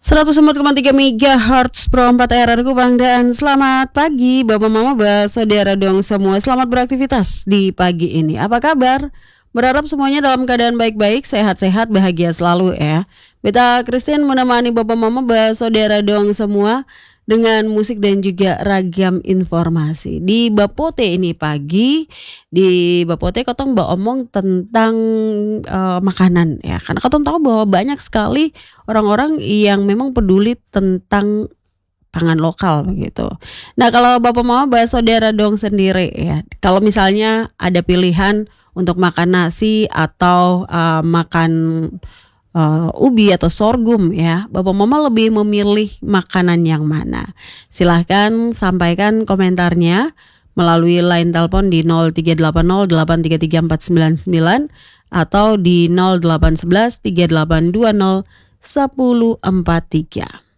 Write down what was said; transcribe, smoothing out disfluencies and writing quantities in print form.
104,3 MHz Pro 4 RR Kupang. Dan selamat pagi Bapak Mama, saudara dong semua. Selamat beraktivitas di pagi ini. Apa kabar? Berharap semuanya dalam keadaan baik-baik, sehat-sehat, bahagia selalu ya. Beta Christine menemani Bapak Mama, saudara dong semua dengan musik dan juga ragam informasi. Di Bapote ini pagi, di Bapote kotong omong tentang makanan ya. Karena kotong tahu bahwa banyak sekali orang-orang yang memang peduli tentang pangan lokal begitu. Nah, kalau Bapak Mama saudara dong sendiri ya. Kalau misalnya ada pilihan untuk makan nasi atau makan ubi atau sorghum ya, Bapak Mama lebih memilih makanan yang mana? Silahkan sampaikan komentarnya melalui line telepon di 0380833499 atau di 0811 3820 1043.